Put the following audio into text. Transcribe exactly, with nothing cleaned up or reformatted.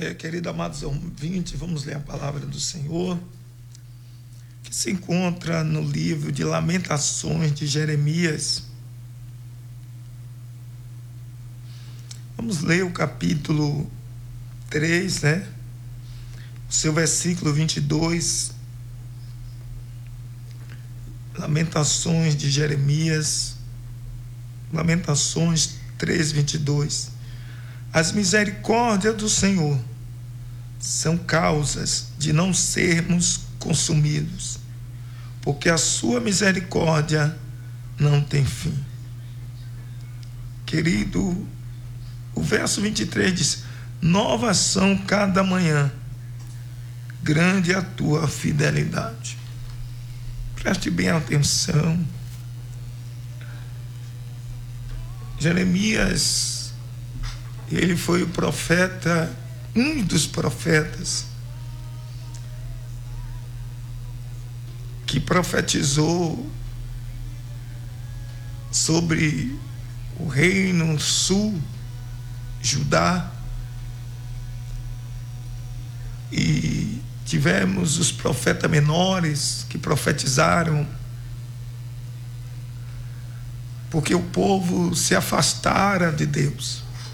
É, querido amados ouvintes, vamos ler a palavra do Senhor, que se encontra no livro de Lamentações de Jeremias. Vamos ler o capítulo três, né? O seu versículo vinte e dois. Lamentações de Jeremias, Lamentações três, vinte e dois. As misericórdias do Senhor são causas de não sermos consumidos, porque a sua misericórdia não tem fim. Querido, o verso vinte e três diz: novas são cada manhã, grande é a tua fidelidade. Preste bem atenção. Jeremias, ele foi o profeta, um dos profetas que profetizou sobre o reino sul, Judá, e tivemos os profetas menores que profetizaram porque o povo se afastara de Deus.